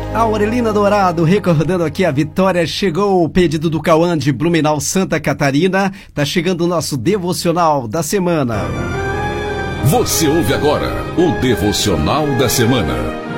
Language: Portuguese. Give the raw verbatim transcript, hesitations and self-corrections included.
Aurelina Dourado, recordando aqui a vitória, chegou o pedido do Cauã de Blumenau, Santa Catarina. Tá chegando o nosso devocional da semana. Você ouve agora o devocional da semana.